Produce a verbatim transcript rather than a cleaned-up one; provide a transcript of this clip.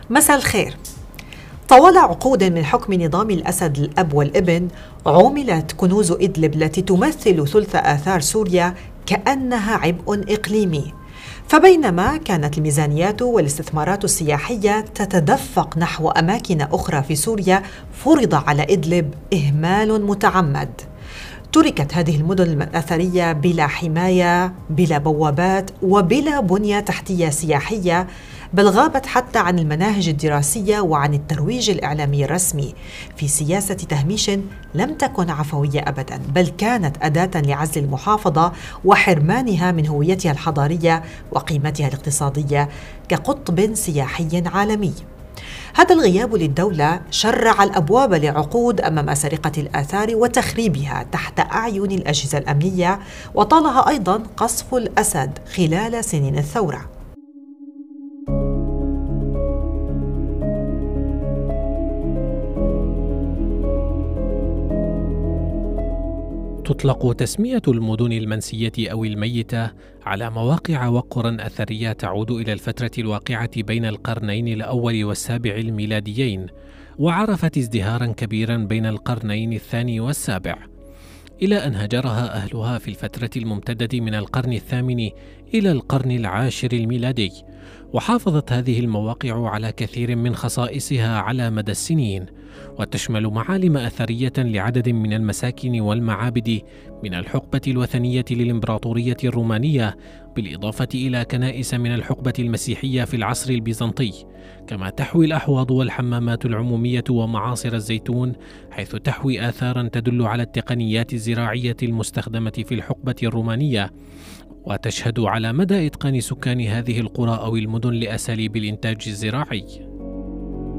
مساء الخير. طوال عقود من حكم نظام الأسد الأب والابن، عُملت كنوز إدلب التي تمثل ثلث آثار سوريا كأنها عبء إقليمي. فبينما كانت الميزانيات والاستثمارات السياحية تتدفق نحو أماكن أخرى في سوريا، فرض على إدلب إهمال متعمد. تركت هذه المدن الأثرية بلا حماية، بلا بوابات، وبلا بنية تحتية سياحية، بل غابت حتى عن المناهج الدراسية وعن الترويج الإعلامي الرسمي، في سياسة تهميش لم تكن عفوية أبداً، بل كانت أداة لعزل المحافظة وحرمانها من هويتها الحضارية وقيمتها الاقتصادية كقطب سياحي عالمي. هذا الغياب للدولة شرع الأبواب لعقود أمام سرقة الآثار وتخريبها تحت أعين الأجهزة الأمنية، وطالها أيضاً قصف الأسد خلال سنين الثورة. تطلق تسمية المدن المنسية أو الميتة على مواقع وقرى أثرية تعود إلى الفترة الواقعة بين القرنين الأول والسابع الميلاديين، وعرفت ازدهارا كبيرا بين القرنين الثاني والسابع، إلى أن هجرها أهلها في الفترة الممتدة من القرن الثامن إلى القرن العاشر الميلادي. وحافظت هذه المواقع على كثير من خصائصها على مدى السنين، وتشمل معالم أثرية لعدد من المساكن والمعابد من الحقبة الوثنية للإمبراطورية الرومانية، بالإضافة إلى كنائس من الحقبة المسيحية في العصر البيزنطي، كما تحوي الأحواض والحمامات العمومية ومعاصر الزيتون، حيث تحوي آثارا تدل على التقنيات الزراعية المستخدمة في الحقبة الرومانية، وتشهد على مدى إتقان سكان هذه القرى أو المدن لأساليب الإنتاج الزراعي.